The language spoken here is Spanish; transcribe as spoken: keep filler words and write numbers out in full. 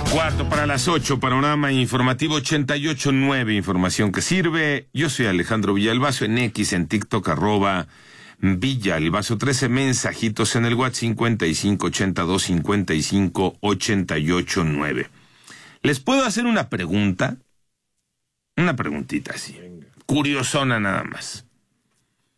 Cuarto para las ocho, panorama informativo ochenta y ocho punto nueve, información que sirve. Yo soy Alejandro Villalbazo, en X, en TikTok, arroba Villalbazo trece, mensajitos en el WhatsApp cincuenta y cinco ochenta y dos cincuenta y cinco ochenta y ocho nueve. ¿Les puedo hacer una pregunta? Una preguntita así, curiosona nada más.